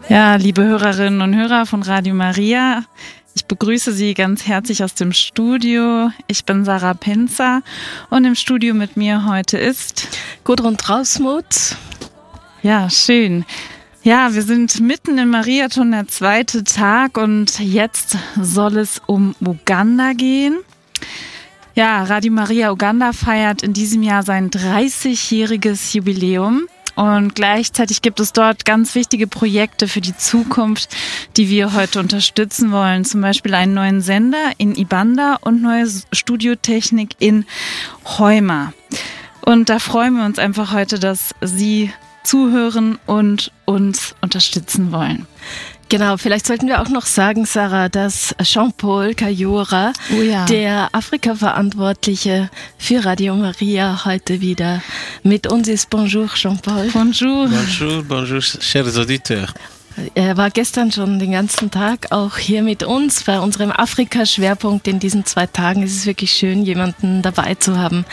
Ja, liebe Hörerinnen und Hörer von Radio Maria, ich begrüße Sie ganz herzlich aus dem Studio. Ich bin Sarah Penzer und im Studio mit mir heute ist Gudrun Trausmuth. Ja, schön. Ja, wir sind mitten im Mariathon, der zweite Tag, und jetzt soll es um Uganda gehen. Ja, Radio Maria Uganda feiert in diesem Jahr sein 30-jähriges Jubiläum. Und gleichzeitig gibt es dort ganz wichtige Projekte für die Zukunft, die wir heute unterstützen wollen. Zum Beispiel einen neuen Sender in Ibanda und neue Studiotechnik in Hoima. Und da freuen wir uns einfach heute, dass Sie zuhören und uns unterstützen wollen. Genau, vielleicht sollten wir auch noch sagen, Sarah, dass Jean-Paul Kayura, der Afrika-Verantwortliche für Radio Maria, heute wieder mit uns ist. Bonjour, Jean-Paul. Bonjour. Bonjour, bonjour, chers auditeurs. Er war gestern schon den ganzen Tag auch hier mit uns bei unserem Afrika-Schwerpunkt in diesen 2 Tagen. Es ist wirklich schön, jemanden dabei zu haben,